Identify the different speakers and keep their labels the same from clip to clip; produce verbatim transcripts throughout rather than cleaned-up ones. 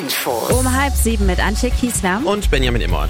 Speaker 1: Infos.
Speaker 2: Um halb sieben mit Antje Kiesler
Speaker 3: und Benjamin Immert.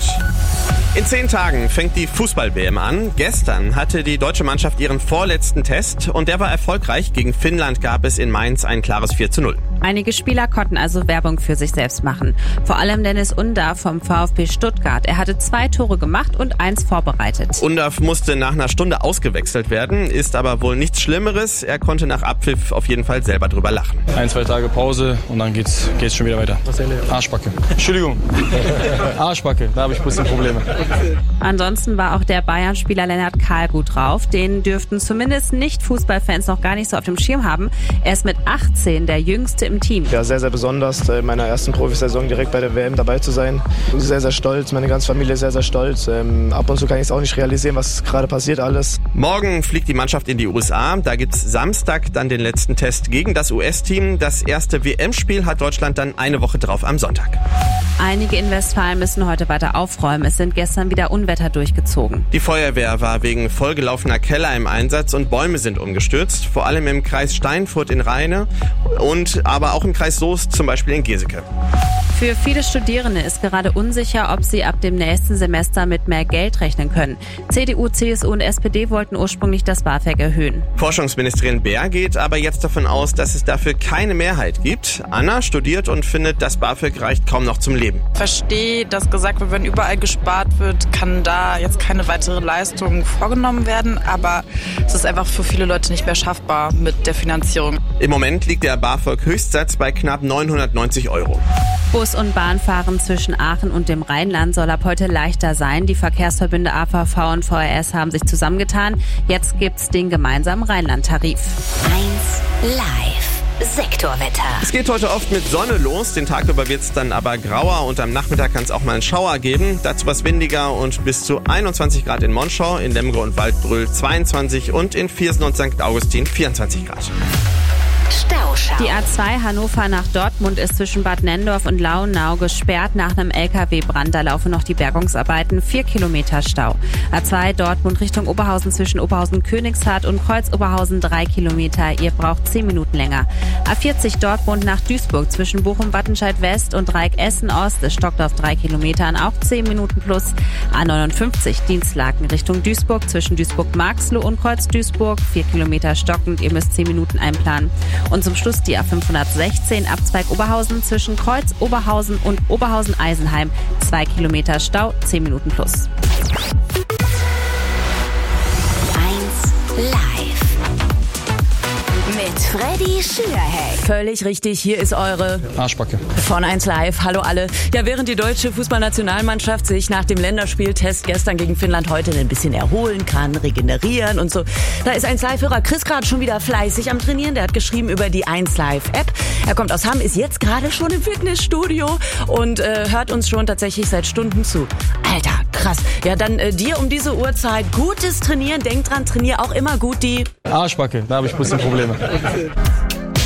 Speaker 3: In zehn Tagen fängt die Fußball-W M an. Gestern hatte die deutsche Mannschaft ihren vorletzten Test und der war erfolgreich. Gegen Finnland gab es in Mainz ein klares vier zu null.
Speaker 2: Einige Spieler konnten also Werbung für sich selbst machen. Vor allem Dennis Undav vom VfB Stuttgart. Er hatte zwei Tore gemacht und eins vorbereitet.
Speaker 3: Undav musste nach einer Stunde ausgewechselt werden, ist aber wohl nichts Schlimmeres. Er konnte nach Abpfiff auf jeden Fall selber drüber lachen.
Speaker 4: Ein, zwei Tage Pause und dann geht's, geht's schon wieder weiter. Arschbacke. Entschuldigung. Arschbacke, da habe ich ein bisschen Probleme.
Speaker 2: Ansonsten war auch der Bayern-Spieler Lennart Kahl gut drauf. Den dürften zumindest Nicht-Fußballfans noch gar nicht so auf dem Schirm haben. Er ist mit achtzehn der jüngste im Team.
Speaker 5: Ja, sehr, sehr besonders, in meiner ersten Profisaison direkt bei der W M dabei zu sein. Sehr, sehr stolz, meine ganze Familie ist sehr, sehr stolz. Ähm, ab und zu kann ich es auch nicht realisieren, was gerade passiert alles.
Speaker 3: Morgen fliegt die Mannschaft in die U S A. Da gibt's Samstag dann den letzten Test gegen das U S-Team. Das erste W M-Spiel hat Deutschland dann eine Woche drauf am Sonntag.
Speaker 2: Einige in Westfalen müssen heute weiter aufräumen. Es sind gestern wieder Unwetter durchgezogen.
Speaker 3: Die Feuerwehr war wegen vollgelaufener Keller im Einsatz und Bäume sind umgestürzt. Vor allem im Kreis Steinfurt in Rheine und aber auch im Kreis Soest, zum Beispiel in Geseke.
Speaker 2: Für viele Studierende ist gerade unsicher, ob sie ab dem nächsten Semester mit mehr Geld rechnen können. C D U, C S U und S P D wollten ursprünglich das BAföG erhöhen.
Speaker 3: Forschungsministerin Baer geht aber jetzt davon aus, dass es dafür keine Mehrheit gibt. Anna studiert und findet, das BAföG reicht kaum noch zum Leben.
Speaker 6: Ich verstehe, dass gesagt wird, wenn überall gespart wird, kann da jetzt keine weitere Leistung vorgenommen werden. Aber es ist einfach für viele Leute nicht mehr schaffbar mit der Finanzierung.
Speaker 3: Im Moment liegt der BAföG-Höchstsatz bei knapp neunhundertneunzig Euro.
Speaker 2: Bus- und Bahnfahren zwischen Aachen und dem Rheinland soll ab heute leichter sein. Die Verkehrsverbünde A V V und V R S haben sich zusammengetan. Jetzt gibt's den gemeinsamen Rheinland-Tarif.
Speaker 1: eins Live. Sektorwetter.
Speaker 3: Es geht heute oft mit Sonne los, den Tag über wird es dann aber grauer und am Nachmittag kann es auch mal einen Schauer geben. Dazu was windiger und bis zu einundzwanzig Grad in Monschau, in Lemgo und Waldbröl zweiundzwanzig und in Viersen und Sankt Augustin vierundzwanzig Grad.
Speaker 1: Stauschau.
Speaker 2: Die A zwei Hannover nach Dortmund ist zwischen Bad Nennendorf und Launau gesperrt nach einem L K W-Brand. Da laufen noch die Bergungsarbeiten, vier Kilometer Stau. A zwei Dortmund Richtung Oberhausen zwischen Oberhausen-Königshardt und Kreuz-Oberhausen drei Kilometer. Ihr braucht zehn Minuten länger. A vierzig Dortmund nach Duisburg zwischen Bochum-Wattenscheid-West und Dreieck Essen-Ost. Es stockt auf drei Kilometern, auch zehn Minuten plus. A neunundfünfzig Dienstlaken Richtung Duisburg zwischen Duisburg-Marxloh und Kreuz-Duisburg. vier Kilometer stockend, ihr müsst zehn Minuten einplanen. Und zum Schluss die A fünfhundertsechzehn Abzweig Oberhausen zwischen Kreuz, Oberhausen und Oberhausen-Eisenheim. zwei Kilometer Stau, zehn Minuten plus.
Speaker 1: eins Live. Mit Freddy Schürheck.
Speaker 7: Völlig richtig, hier ist eure
Speaker 4: Arschbacke.
Speaker 7: von eins Live. Hallo alle. Ja, während die deutsche Fußballnationalmannschaft sich nach dem Länderspieltest gestern gegen Finnland heute ein bisschen erholen kann, regenerieren und so, da ist eins Live-Hörer Chris gerade schon wieder fleißig am Trainieren. Der hat geschrieben über die eins Live-App. Er kommt aus Hamm, ist jetzt gerade schon im Fitnessstudio und äh, hört uns schon tatsächlich seit Stunden zu. Alter, krass. Ja, dann äh, dir um diese Uhrzeit gutes Trainieren. Denk dran, trainier auch immer gut die
Speaker 4: Arschbacke, da habe ich ein bisschen Probleme.